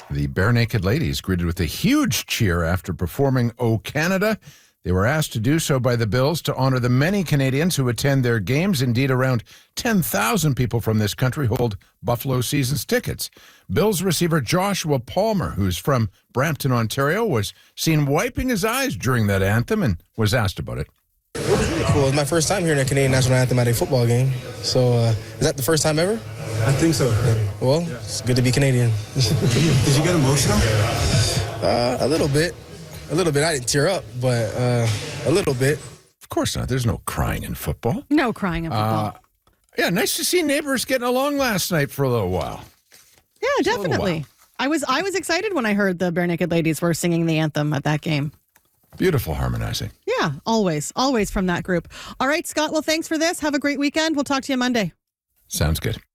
The Bare Naked Ladies greeted with a huge cheer after performing "O Canada." They were asked to do so by the Bills to honor the many Canadians who attend their games. Indeed, around 10,000 people from this country hold Buffalo Seasons tickets. Bills receiver Joshua Palmer, who's from Brampton, Ontario, was seen wiping his eyes during that anthem and was asked about it. It was really cool. It was my first time hearing the Canadian national anthem at a football game. So, is that the first time ever? I think so. Well, it's good to be Canadian. Did you get emotional? A little bit. I didn't tear up, but a little bit. Of course not. There's no crying in football. No crying in football. Yeah, nice to see neighbors getting along last night for a little while. Yeah, definitely. I was excited when I heard the Bare Naked Ladies were singing the anthem at that game. Beautiful harmonizing. Yeah, always from that group. All right, Scott, well, thanks for this. Have a great weekend. We'll talk to you Monday. Sounds good.